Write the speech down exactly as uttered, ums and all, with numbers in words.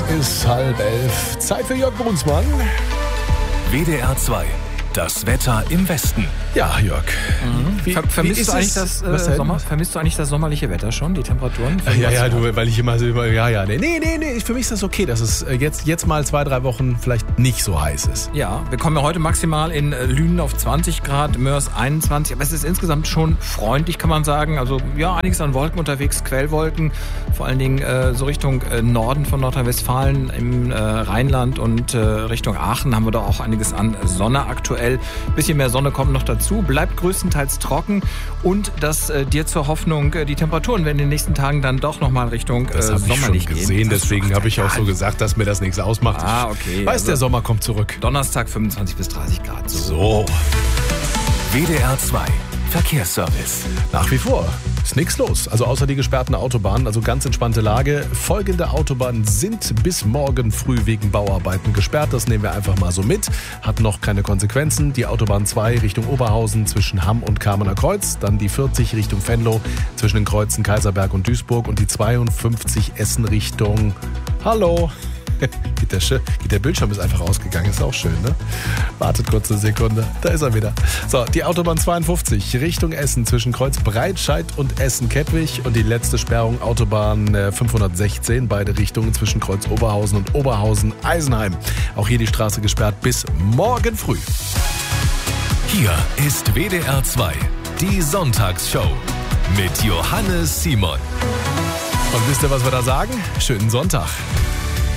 ist halb elf. Zeit für Jörg Brunsmann. W D R zwei. Das Wetter im Westen. Ja, Jörg. Mhm. Wie, Ver vermisst, wie du eigentlich das, äh, Sommer, vermisst du eigentlich das sommerliche Wetter schon, die Temperaturen? Ja, ja, du, weil ich immer so, ja, ja, nee, nee, nee, nee, für mich ist das okay, dass es jetzt, jetzt mal zwei, drei Wochen vielleicht nicht so heiß ist. Ja, wir kommen ja heute maximal in Lünen auf zwanzig Grad, Mörs einundzwanzig, aber es ist insgesamt schon freundlich, kann man sagen. Also ja, einiges an Wolken unterwegs, Quellwolken, vor allen Dingen äh, so Richtung äh, Norden von Nordrhein-Westfalen, im äh, Rheinland und äh, Richtung Aachen haben wir da auch einiges an Sonne aktuell. Bisschen mehr Sonne kommt noch dazu, bleibt größtenteils trocken und das äh, dir zur Hoffnung, äh, die Temperaturen werden in den nächsten Tagen dann doch nochmal Richtung äh, das hab sommerlich ich schon gesehen, gehen. deswegen habe ich auch so gesagt, dass mir das nichts ausmacht. Ah, okay. Weiß, also, der Sommer kommt zurück. Donnerstag fünfundzwanzig bis dreißig Grad. So. So. W D R zwei. Verkehrsservice. Nach wie vor ist nichts los. Also außer die gesperrten Autobahnen, also ganz entspannte Lage. Folgende Autobahnen sind bis morgen früh wegen Bauarbeiten gesperrt. Das nehmen wir einfach mal so mit. Hat noch keine Konsequenzen. Die Autobahn zwei Richtung Oberhausen zwischen Hamm und Kamener Kreuz. Dann die vierzig Richtung Venlo zwischen den Kreuzen Kaiserberg und Duisburg. Und die zweiundfünfzig Essen Richtung... Hallo. Geht der, geht der Bildschirm ist einfach ausgegangen, ist auch schön, ne? Wartet kurz eine Sekunde, da ist er wieder. So, die Autobahn zweiundfünfzig Richtung Essen zwischen Kreuz Breitscheid und Essen-Kettwig und die letzte Sperrung Autobahn fünfhundertsechzehn, beide Richtungen zwischen Kreuz Oberhausen und Oberhausen-Eisenheim. Auch hier die Straße gesperrt bis morgen früh. Hier ist W D R zwei, die Sonntagsshow mit Johannes Simon. Und wisst ihr, was wir da sagen? Schönen Sonntag.